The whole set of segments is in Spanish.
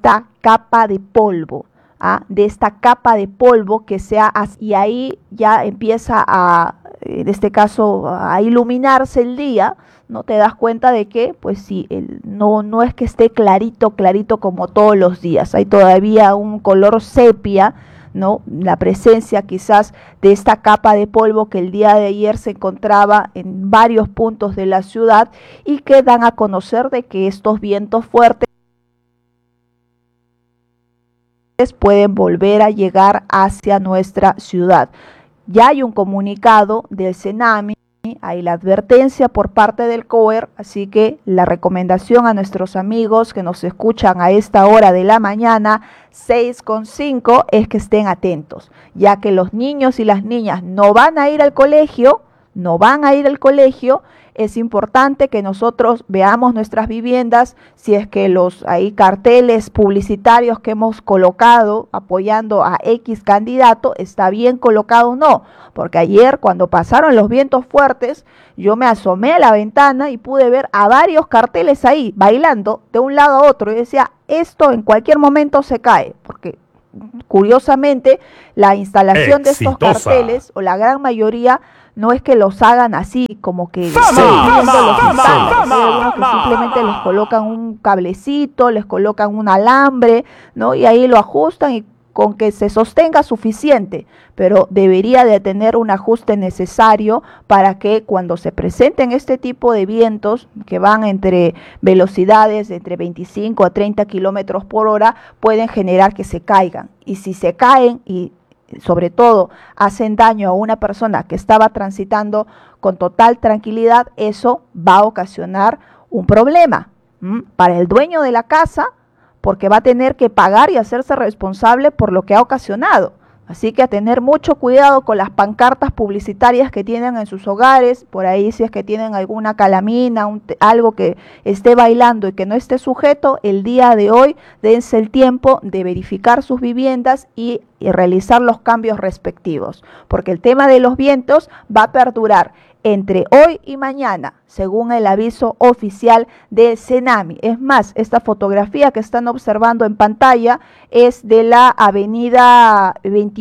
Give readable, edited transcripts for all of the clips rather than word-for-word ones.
esta capa de polvo, de esta capa de polvo que y ahí ya empieza en este caso, a iluminarse el día, ¿no? Te das cuenta de que, pues sí, no es que esté clarito, clarito como todos los días, hay todavía un color sepia, ¿no? La presencia quizás de esta capa de polvo que el día de ayer se encontraba en varios puntos de la ciudad y que dan a conocer de que estos vientos fuertes pueden volver a llegar hacia nuestra ciudad. Ya hay un comunicado del CENAMI, hay la advertencia por parte del COER, así que la recomendación a nuestros amigos que nos escuchan a esta hora de la mañana, 6:05, es que estén atentos, ya que los niños y las niñas no van a ir al colegio, es importante que nosotros veamos nuestras viviendas, si es que hay carteles publicitarios que hemos colocado apoyando a X candidato, está bien colocado o no, porque ayer cuando pasaron los vientos fuertes, yo me asomé a la ventana y pude ver a varios carteles ahí, bailando de un lado a otro, y decía, esto en cualquier momento se cae, porque curiosamente la instalación de estos carteles, o la gran mayoría, no es que los hagan así, como que simplemente les colocan un cablecito, les colocan un alambre, ¿no? Y ahí lo ajustan y con que se sostenga suficiente, pero debería de tener un ajuste necesario para que cuando se presenten este tipo de vientos que van entre velocidades de entre 25 a 30 kilómetros por hora, pueden generar que se caigan. Y si se caen y sobre todo hacen daño a una persona que estaba transitando con total tranquilidad, eso va a ocasionar un problema para el dueño de la casa, porque va a tener que pagar y hacerse responsable por lo que ha ocasionado. Así que a tener mucho cuidado con las pancartas publicitarias que tienen en sus hogares, por ahí si es que tienen alguna calamina, algo que esté bailando y que no esté sujeto, el día de hoy dense el tiempo de verificar sus viviendas y realizar los cambios respectivos, porque el tema de los vientos va a perdurar entre hoy y mañana, según el aviso oficial del CENAMI. Es más, esta fotografía que están observando en pantalla es de la avenida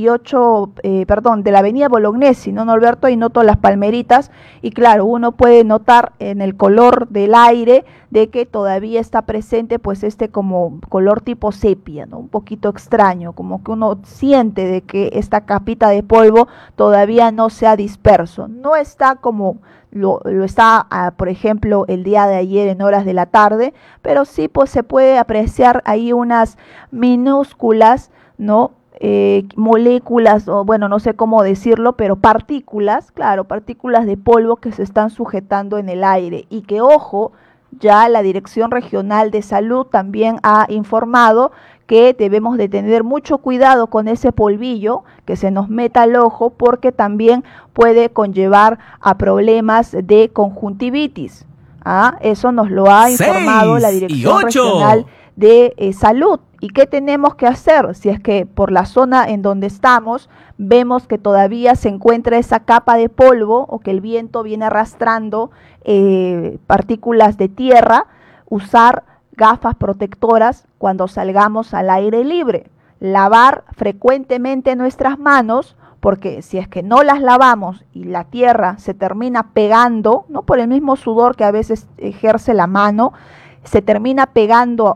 de la avenida Bolognesi, ¿no, Norberto? Y noto las palmeritas y claro, uno puede notar en el color del aire de que todavía está presente pues como color tipo sepia, ¿no? Un poquito extraño, como que uno siente de que esta capita de polvo todavía no se ha disperso, no está como lo está, por ejemplo, el día de ayer en horas de la tarde, pero sí pues se puede apreciar ahí unas minúsculas, ¿no? Moléculas, o bueno, no sé cómo decirlo, pero partículas, claro, partículas de polvo que se están sujetando en el aire y que, ojo, ya la Dirección Regional de Salud también ha informado que debemos de tener mucho cuidado con ese polvillo que se nos meta al ojo, porque también puede conllevar a problemas de conjuntivitis. Eso nos lo ha informado la Dirección Regional de Salud. ¿Y qué tenemos que hacer? Si es que por la zona en donde estamos vemos que todavía se encuentra esa capa de polvo o que el viento viene arrastrando partículas de tierra, usar gafas protectoras cuando salgamos al aire libre, lavar frecuentemente nuestras manos, porque si es que no las lavamos y la tierra se termina pegando, no por el mismo sudor que a veces ejerce la mano, se termina pegando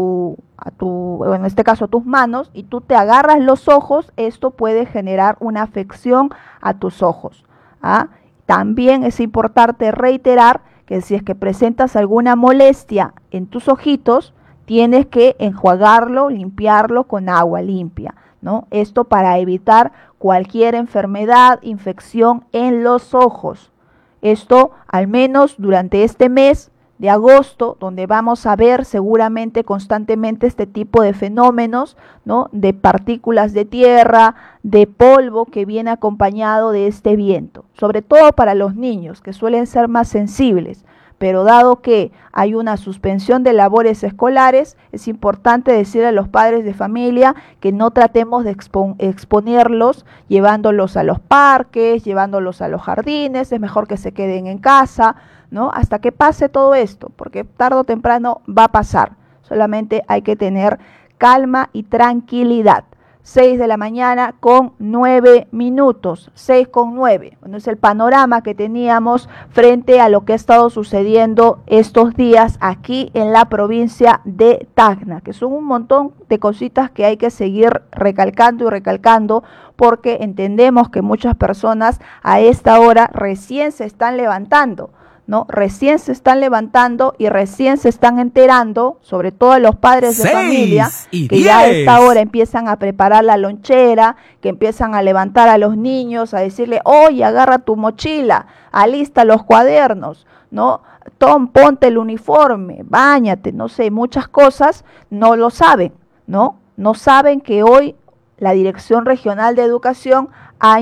en este caso a tus manos, y tú te agarras los ojos, esto puede generar una afección a tus ojos. También es importante reiterar que si es que presentas alguna molestia en tus ojitos, tienes que enjuagarlo, limpiarlo con agua limpia, ¿no? Esto para evitar cualquier enfermedad, infección en los ojos. Esto al menos durante este mes de agosto, donde vamos a ver seguramente constantemente este tipo de fenómenos, ¿no? De partículas de tierra, de polvo que viene acompañado de este viento, sobre todo para los niños que suelen ser más sensibles. Pero dado que hay una suspensión de labores escolares, es importante decirle a los padres de familia que no tratemos de exponerlos llevándolos a los parques, llevándolos a los jardines, es mejor que se queden en casa, ¿no? Hasta que pase todo esto, porque tarde o temprano va a pasar. Solamente hay que tener calma y tranquilidad. 6 de la mañana con 9 minutos, 6 con 9. Bueno, es el panorama que teníamos frente a lo que ha estado sucediendo estos días aquí en la provincia de Tacna, que son un montón de cositas que hay que seguir recalcando y recalcando, porque entendemos que muchas personas a esta hora recién se están levantando, ¿no? Recién se están levantando y recién se están enterando, sobre todo los padres de familia, que ya a esta hora empiezan a preparar la lonchera, que empiezan a levantar a los niños, a decirle, oye, agarra tu mochila, alista los cuadernos, ¿no? Tom, ponte el uniforme, báñate, no sé, muchas cosas no lo saben, ¿no? No saben que hoy la Dirección Regional de Educación ha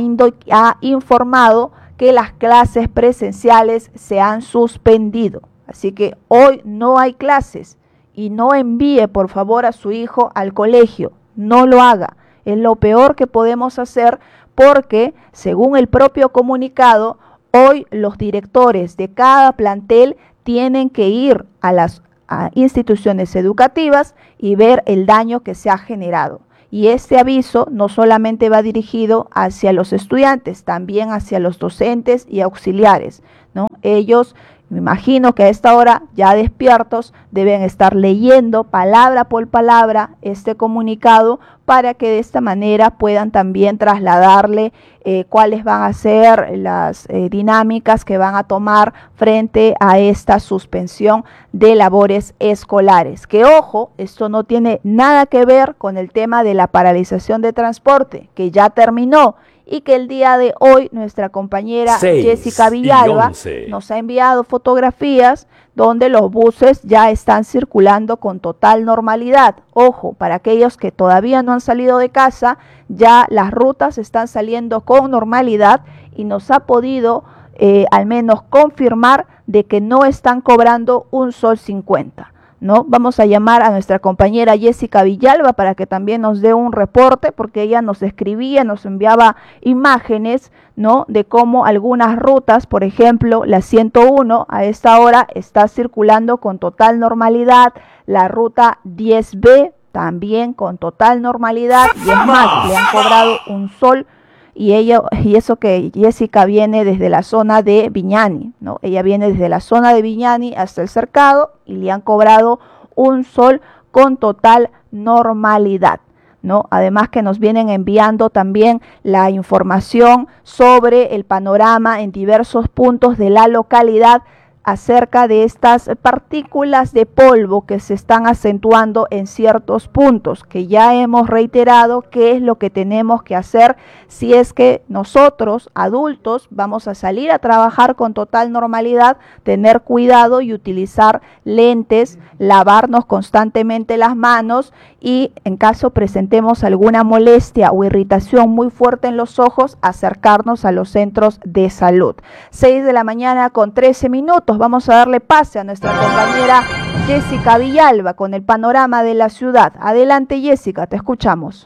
informado que las clases presenciales se han suspendido. Así que hoy no hay clases y no envíe por favor a su hijo al colegio. No lo haga. Es lo peor que podemos hacer porque, según el propio comunicado, hoy los directores de cada plantel tienen que ir a las instituciones educativas y ver el daño que se ha generado. Y este aviso no solamente va dirigido hacia los estudiantes, también hacia los docentes y auxiliares, ¿no? Ellos, me imagino que a esta hora, ya despiertos, deben estar leyendo palabra por palabra este comunicado para que de esta manera puedan también trasladarle cuáles van a ser las dinámicas que van a tomar frente a esta suspensión de labores escolares. Que ojo, esto no tiene nada que ver con el tema de la paralización de transporte, que ya terminó, y que el día de hoy nuestra compañera Jessica Villalba nos ha enviado fotografías donde los buses ya están circulando con total normalidad. Ojo, para aquellos que todavía no han salido de casa, ya las rutas están saliendo con normalidad y nos ha podido al menos confirmar de que no están cobrando un sol 50. ¿No? Vamos a llamar a nuestra compañera Jessica Villalba para que también nos dé un reporte, porque ella nos escribía, nos enviaba imágenes, ¿no? De cómo algunas rutas, por ejemplo, la 101 a esta hora está circulando con total normalidad, la ruta 10B también con total normalidad, y es más, le han cobrado un sol. Y eso que Jessica viene desde la zona de Viñani, ¿no? Ella viene desde la zona de Viñani hasta el Cercado y le han cobrado un sol con total normalidad, ¿no? Además que nos vienen enviando también la información sobre el panorama en diversos puntos de la localidad acerca de estas partículas de polvo que se están acentuando en ciertos puntos, que ya hemos reiterado qué es lo que tenemos que hacer si es que nosotros, adultos, vamos a salir a trabajar con total normalidad, tener cuidado y utilizar lentes, lavarnos constantemente las manos y en caso presentemos alguna molestia o irritación muy fuerte en los ojos, acercarnos a los centros de salud. 6 de la mañana con 13 minutos. Vamos a darle pase a nuestra compañera Jessica Villalba con el panorama de la ciudad. Adelante, Jessica, te escuchamos.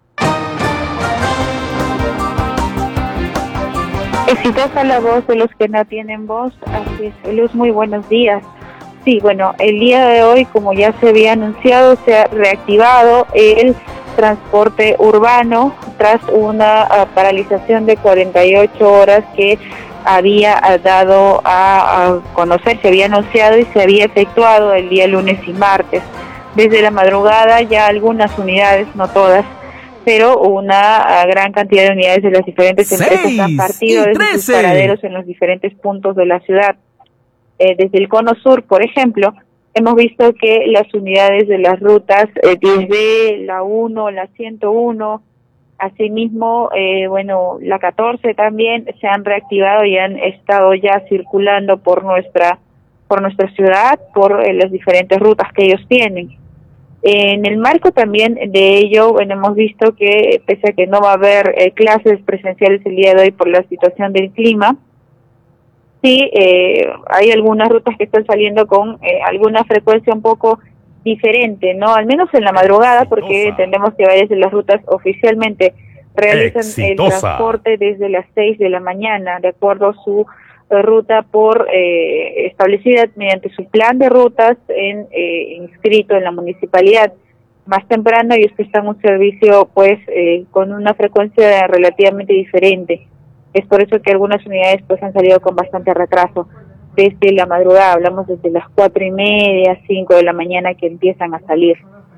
Exitosa la voz de los que no tienen voz. Así es, Luz, muy buenos días. Sí, bueno, el día de hoy, como ya se había anunciado, se ha reactivado el transporte urbano tras una paralización de 48 horas que había dado a conocer, se había anunciado y se había efectuado el día lunes y martes. Desde la madrugada ya algunas unidades, no todas, pero una gran cantidad de unidades de las diferentes empresas han partido desde sus paraderos en los diferentes puntos de la ciudad. Desde el Cono Sur, por ejemplo, hemos visto que las unidades de las rutas desde la 1, la 101, asimismo, la 14 también se han reactivado y han estado ya circulando por nuestra ciudad, por las diferentes rutas que ellos tienen. En el marco también de ello, hemos visto que pese a que no va a haber clases presenciales el día de hoy por la situación del clima, sí, hay algunas rutas que están saliendo con alguna frecuencia un poco diferente, ¿no? Al menos en la madrugada, porque entendemos que varias de las rutas oficialmente realizan el transporte desde las 6 de la mañana, de acuerdo a su ruta establecida mediante su plan de rutas inscrito en la municipalidad. más temprano, ellos prestan un servicio pues con una frecuencia relativamente diferente. Es por eso que algunas unidades pues han salido con bastante retraso. Desde la madrugada, hablamos desde las 4:30, 5 de la mañana que empiezan a salir.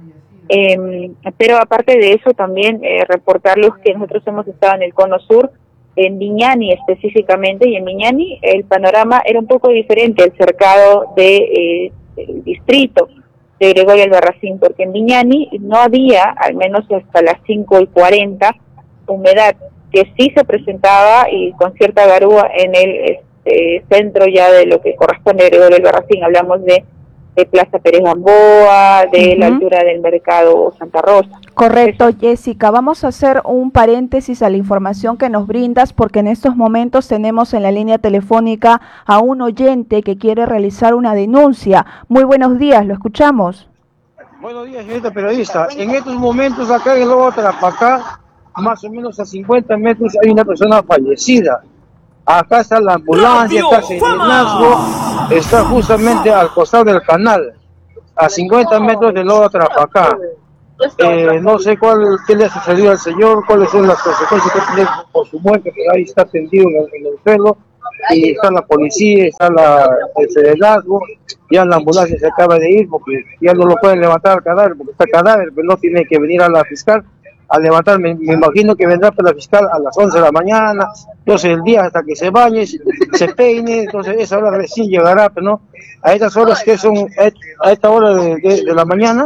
Pero aparte de eso también reportarles que nosotros hemos estado en el Cono Sur, en Viñani específicamente, y en Viñani el panorama era un poco diferente al cercado del distrito de Gregorio Albarracín, porque en Viñani no había, al menos hasta las 5:40, humedad, que sí se presentaba y con cierta garúa en el centro ya de lo que corresponde a Gregorio Albarracín. Hablamos de Plaza Pérez Gamboa, de la altura del Mercado Santa Rosa. Correcto, Jessica. Vamos a hacer un paréntesis a la información que nos brindas, porque en estos momentos tenemos en la línea telefónica a un oyente que quiere realizar una denuncia. Muy buenos días, lo escuchamos. Buenos días, señorita periodista. En estos momentos acá en el Lobo Tarapacá, más o menos a 50 metros, hay una persona fallecida. Acá está la ambulancia, está el serenazgo, está justamente al costado del canal, a 50 metros del Lobo Tarapacá. No sé qué le ha sucedido al señor, cuáles son las consecuencias que tiene por su muerte, que ahí está tendido en el suelo, y está la policía, está el serenazgo, ya la ambulancia se acaba de ir porque ya no lo pueden levantar al cadáver, porque está cadáver, pero no tiene que venir a la fiscal a levantar. Me imagino que vendrá para la fiscal a las 11 de la mañana, entonces el día hasta que se bañe, se peine, entonces esa hora recién llegará, pero no, a estas horas que son, a esta hora de la mañana,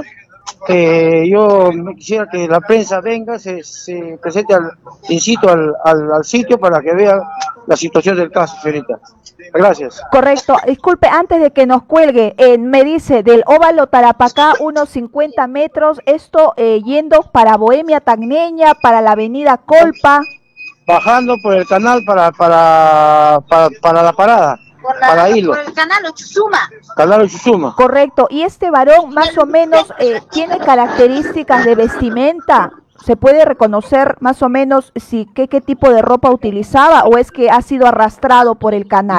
yo me quisiera que la prensa venga, se presente incito al sitio para que vea la situación del caso, señorita. Gracias. Correcto. Disculpe, antes de que nos cuelgue, me dice del óvalo Tarapacá unos 50 metros, esto yendo para Bohemia Tacneña, para la avenida Colpa. Bajando por el canal para la parada. Para Hilo. Por el canal Ochusuma. Canal Ochusuma. Correcto. ¿Y este varón más o menos tiene características de vestimenta? ¿Se puede reconocer más o menos qué tipo de ropa utilizaba, o es que ha sido arrastrado por el canal?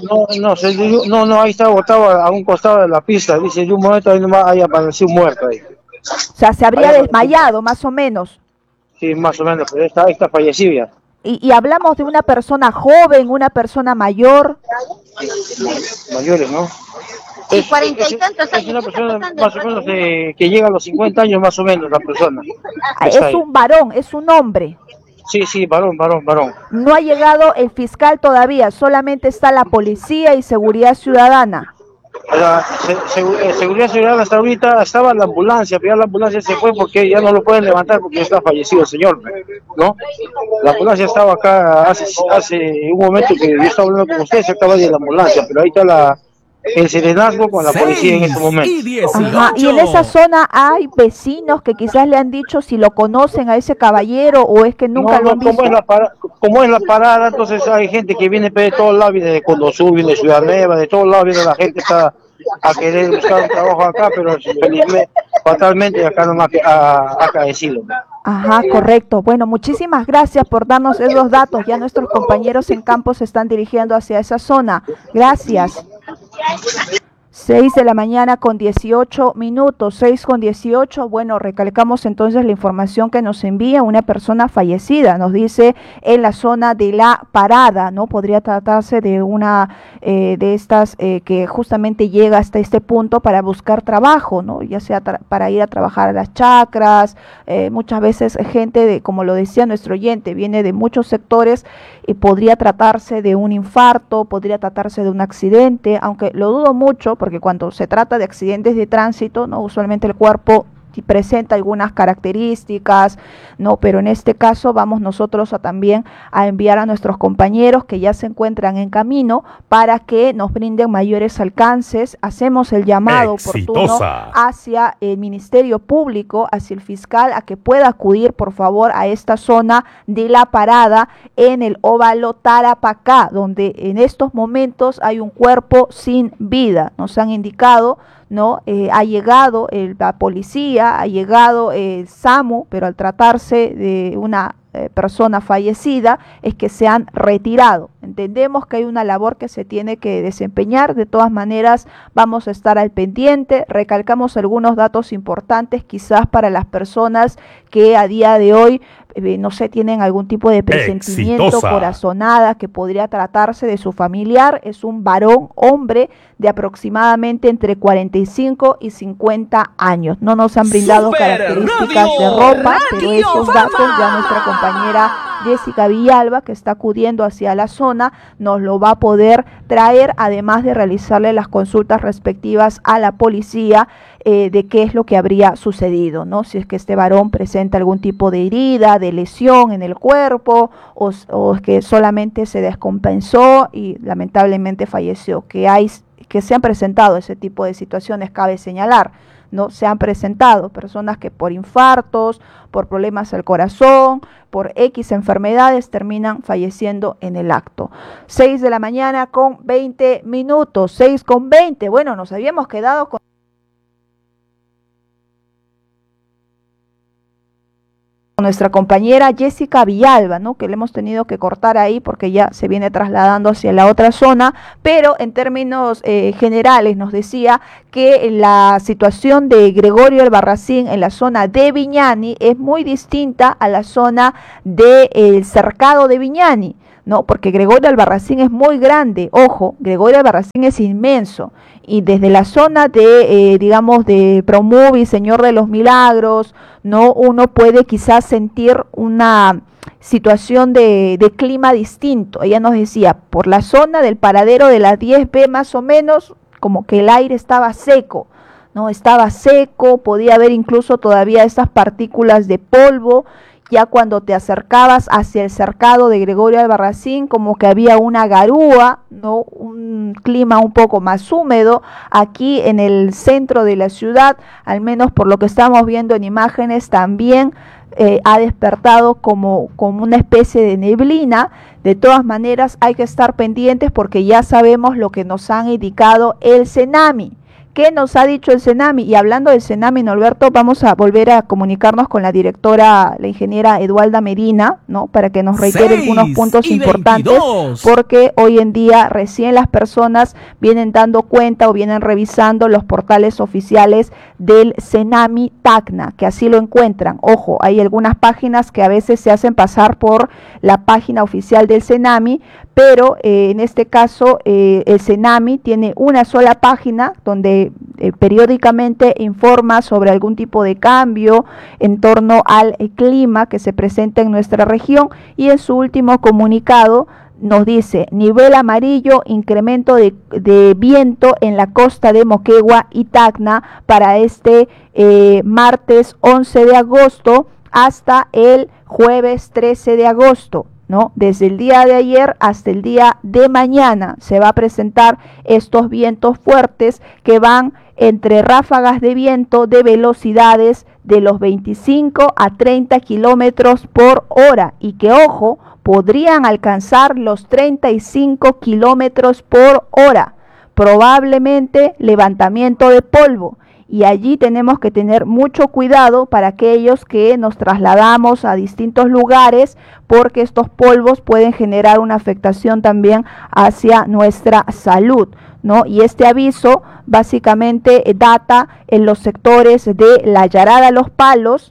No, ahí está botado a un costado de la pista. Dice, de un momento ahí nomás haya aparecido muerto ahí. O sea, se habría desmayado más o menos. Sí, más o menos, pero está fallecido ya. Y hablamos de una persona joven, una persona mayor. Mayores, ¿no? Sí, 40 y tantos años. Es una persona más o menos que llega a los 50 años más o menos la persona. Es un varón, es un hombre. Sí, varón. No ha llegado el fiscal todavía, solamente está la policía y seguridad ciudadana. La seguridad ciudadana hasta ahorita estaba en la ambulancia, pero ya la ambulancia se fue porque ya no lo pueden levantar porque ya está fallecido el señor, ¿no? La ambulancia estaba acá hace un momento que yo estaba hablando con usted, se acaba de ir la ambulancia, pero ahí está el serenazgo con la policía en este momento. Ajá. Y en esa zona hay vecinos que quizás le han dicho si lo conocen a ese caballero, o es que nunca lo han visto. Como es la parada, entonces hay gente que viene de todos lados, viene de Condosur, viene de Ciudad Nueva, de todos lados viene la gente a querer buscar un trabajo acá, pero fatalmente acá nomás ha caecido. Ajá, correcto. Bueno, muchísimas gracias por darnos esos datos. Ya nuestros compañeros en campo se están dirigiendo hacia esa zona. Gracias. 6 de la mañana con 18 minutos, 6:18. Bueno, recalcamos entonces la información que nos envía una persona fallecida. Nos dice en la zona de La Parada, ¿no? Podría tratarse de una de estas que justamente llega hasta este punto para buscar trabajo, ¿no? Ya sea para ir a trabajar a las chacras. Muchas veces gente, como lo decía nuestro oyente, viene de muchos sectores y podría tratarse de un infarto, podría tratarse de un accidente, aunque lo dudo mucho, porque cuando se trata de accidentes de tránsito, ¿no? Usualmente el cuerpo presenta algunas características, ¿no? Pero en este caso vamos nosotros también a enviar a nuestros compañeros que ya se encuentran en camino para que nos brinden mayores alcances. Hacemos el llamado oportuno hacia el Ministerio Público, hacia el fiscal, a que pueda acudir por favor a esta zona de La Parada en el óvalo Tarapacá, donde en estos momentos hay un cuerpo sin vida. Nos han indicado, ¿no? Ha llegado la policía, ha llegado el SAMU, pero al tratarse de una persona fallecida es que se han retirado. Entendemos que hay una labor que se tiene que desempeñar. De todas maneras, vamos a estar al pendiente. Recalcamos algunos datos importantes, quizás para las personas que a día de hoy no sé, tienen algún tipo de presentimiento, corazonada, que podría tratarse de su familiar. Es un varón, hombre, de aproximadamente entre 45 y 50 años. No nos han brindado características de ropa, pero esos datos ya nuestra compañera Jessica Villalba, que está acudiendo hacia la zona, nos lo va a poder traer, además de realizarle las consultas respectivas a la policía de qué es lo que habría sucedido, ¿no? Si es que este varón presenta algún tipo de herida, de lesión en el cuerpo, o que solamente se descompensó y lamentablemente falleció. Que se han presentado ese tipo de situaciones, cabe señalar, ¿no? Se han presentado personas que por infartos, por problemas al corazón, por X enfermedades terminan falleciendo en el acto. 6 de la mañana con 20 minutos, 6 con 20. Bueno, nos habíamos quedado con nuestra compañera Jessica Villalba, ¿no? Que le hemos tenido que cortar ahí porque ya se viene trasladando hacia la otra zona, pero en términos generales nos decía que la situación de Gregorio Albarracín en la zona de Viñani es muy distinta a la zona del cercado de Viñani, ¿no? Porque Gregorio Albarracín es muy grande, ojo, Gregorio Albarracín es inmenso, y desde la zona de, digamos, de Promovi, Señor de los Milagros, ¿no? Uno puede quizás sentir una situación de clima distinto. Ella nos decía, por la zona del paradero de las 10B más o menos, como que el aire estaba seco, ¿no? Estaba seco, podía haber incluso todavía estas partículas de polvo. Ya cuando te acercabas hacia el cercado de Gregorio Albarracín, como que había una garúa, ¿no? Un clima un poco más húmedo. Aquí en el centro de la ciudad, al menos por lo que estamos viendo en imágenes, también ha despertado como una especie de neblina. De todas maneras, hay que estar pendientes porque ya sabemos lo que nos han indicado el CENAMI. ¿Qué nos ha dicho el CENAMI? Y hablando del CENAMI, Norberto, vamos a volver a comunicarnos con la directora, la ingeniera Edualda Medina, ¿no? Para que nos reitere algunos puntos importantes, porque hoy en día recién las personas vienen dando cuenta o vienen revisando los portales oficiales del CENAMI Tacna, que así lo encuentran. Ojo, hay algunas páginas que a veces se hacen pasar por la página oficial del CENAMI, pero en este caso el CENAMI tiene una sola página donde periódicamente informa sobre algún tipo de cambio en torno al clima que se presenta en nuestra región, y en su último comunicado nos dice: nivel amarillo, incremento de viento en la costa de Moquegua y Tacna para este martes 11 de agosto hasta el jueves 13 de agosto. ¿No? Desde el día de ayer hasta el día de mañana se va a presentar estos vientos fuertes que van entre ráfagas de viento de velocidades de los 25 a 30 kilómetros por hora y que, ojo, podrían alcanzar los 35 kilómetros por hora. Probablemente levantamiento de polvo. Y allí tenemos que tener mucho cuidado para aquellos que nos trasladamos a distintos lugares, porque estos polvos pueden generar una afectación también hacia nuestra salud, ¿no? Y este aviso básicamente data en los sectores de la Yarada Los Palos,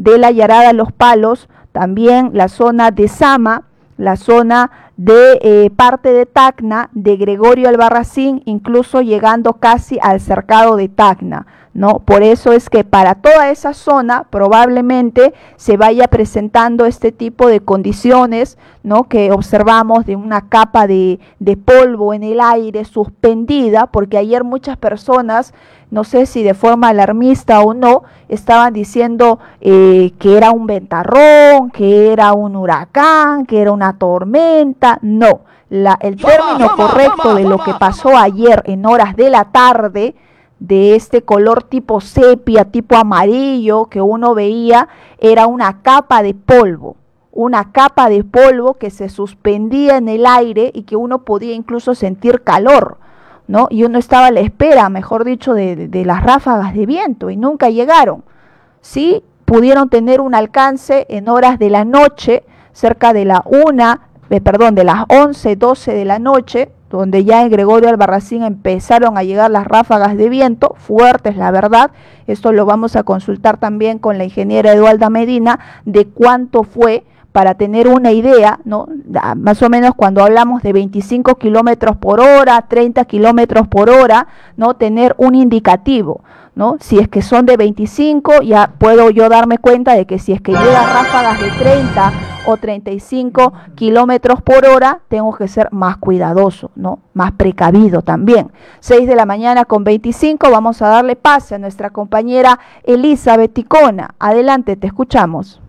también la zona de Sama, la zona de parte de Tacna, de Gregorio Albarracín, incluso llegando casi al cercado de Tacna, ¿no? Por eso es que para toda esa zona probablemente se vaya presentando este tipo de condiciones, ¿no? Que observamos de una capa de polvo en el aire suspendida, porque ayer muchas personas, no sé si de forma alarmista o no, estaban diciendo que era un ventarrón, que era un huracán, que era una tormenta. No, el término correcto de lo que pasó ayer en horas de la tarde, de este color tipo sepia, tipo amarillo que uno veía, era una capa de polvo que se suspendía en el aire y que uno podía incluso sentir calor, ¿no? Y uno estaba a la espera, mejor dicho, de las ráfagas de viento, y nunca llegaron. Sí pudieron tener un alcance en horas de la noche, cerca de la de las 11, 12 de la noche, donde ya en Gregorio Albarracín empezaron a llegar las ráfagas de viento, fuertes la verdad. Esto lo vamos a consultar también con la ingeniera Eduarda Medina, de cuánto fue, para tener una idea, ¿no? Más o menos cuando hablamos de 25 kilómetros por hora, 30 kilómetros por hora, ¿no? Tener un indicativo, ¿no? Si es que son de 25, ya puedo yo darme cuenta de que si es que llegan ráfagas de 30 o 35 kilómetros por hora, tengo que ser más cuidadoso, ¿no? Más precavido también. 6 de la mañana con 25, vamos a darle pase a nuestra compañera Elizabeth Ticona. Adelante, te escuchamos.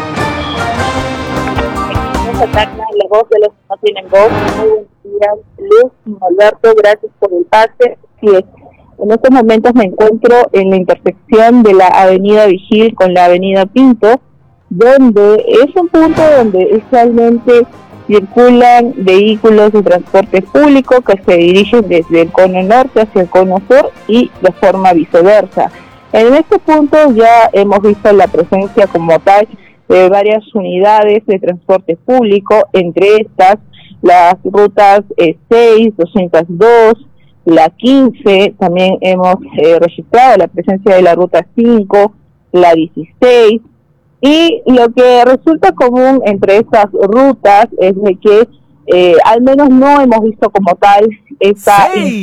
La voz de los que no tienen voz. Muy buenos días, Luz y Alberto, gracias por el pase. Sí, en estos momentos me encuentro en la intersección de la avenida Vigil con la avenida Pinto, donde es un punto donde usualmente circulan vehículos de transporte público que se dirigen desde el cono norte hacia el cono sur y de forma viceversa. En este punto ya hemos visto la presencia como tal de varias unidades de transporte público, entre estas las rutas 6, 202, la 15, también hemos registrado la presencia de la ruta 5, la 16, y lo que resulta común entre estas rutas es de que al menos no hemos visto como tal esta